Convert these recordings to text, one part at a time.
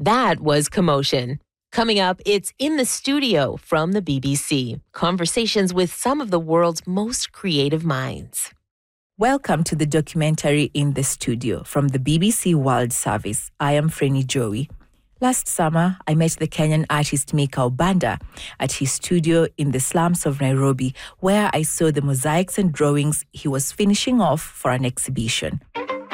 That was Commotion. Coming up, it's In the Studio from the BBC. Conversations with some of the world's most creative minds. Welcome to the documentary In the Studio from the BBC World Service. I am Freni Joey. Last summer, I met the Kenyan artist Mika Obanda at his studio in the slums of Nairobi, where I saw the mosaics and drawings he was finishing off for an exhibition.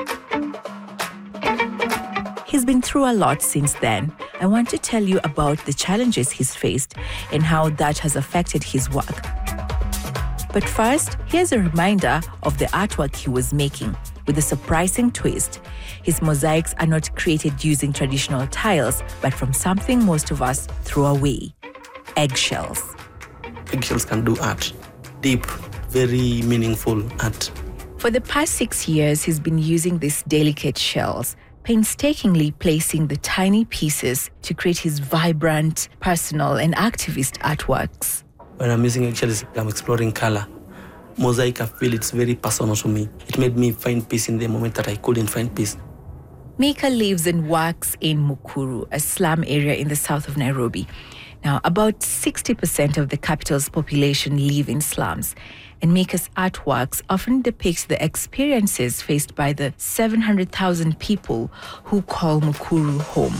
He's been through a lot since then. I want to tell you about the challenges he's faced and how that has affected his work. But first, here's a reminder of the artwork he was making with a surprising twist. His mosaics are not created using traditional tiles, but from something most of us throw away: eggshells. Eggshells can do art. Deep, very meaningful art. For the past 6 years, he's been using these delicate shells, painstakingly placing the tiny pieces to create his vibrant, personal, and activist artworks. When I'm using eggshells, I'm exploring color. Mosaic, I feel it's very personal to me. It made me find peace in the moment that I couldn't find peace. Mika lives and works in Mukuru, a slum area in the south of Nairobi. Now, about 60% of the capital's population live in slums, and Mika's artworks often depict the experiences faced by the 700,000 people who call Mukuru home.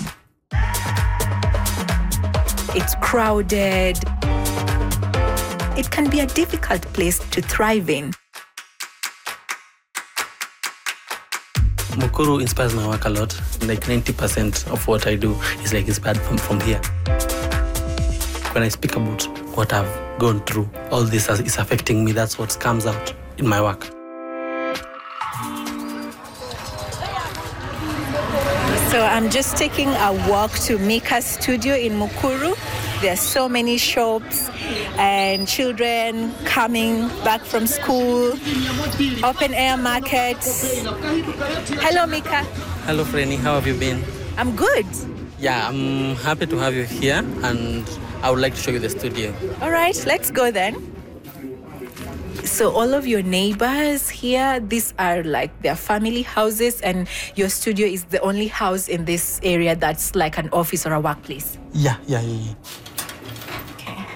It's crowded. It can be a difficult place to thrive in. Mukuru inspires my work a lot. Like 90% of what I do is inspired from here. When I speak about what I've gone through, all this is affecting me. That's what comes out in my work. So I'm just taking a walk to Mika's studio in Mukuru. There are so many shops and children coming back from school, open air markets. Hello, Mika. Hello, Freni. How have you been? I'm good. Yeah, I'm happy to have you here, and I would like to show you the studio. All right, let's go then. So all of your neighbors here, these are like their family houses, and your studio is the only house in this area that's like an office or a workplace? Yeah. Okay.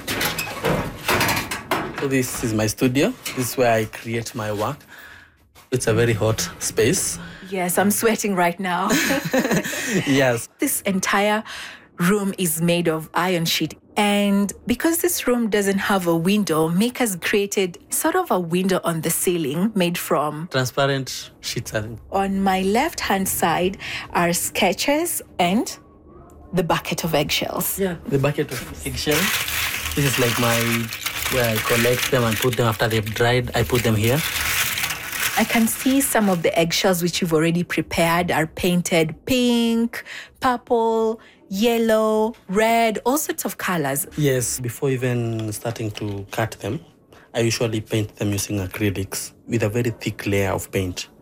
So this is my studio. This is where I create my work. It's a very hot space. Yes, I'm sweating right now. Yes. This entire room is made of iron sheet. And because this room doesn't have a window, Mika's created sort of a window on the ceiling made from transparent sheets. On my left-hand side are sketches and the bucket of eggshells. Yeah, the bucket of eggshells. This is like where I collect them and put them after they've dried. I put them here. I can see some of the eggshells which you've already prepared are painted pink, purple, yellow, red, all sorts of colors. Yes, before even starting to cut them, I usually paint them using acrylics with a very thick layer of paint.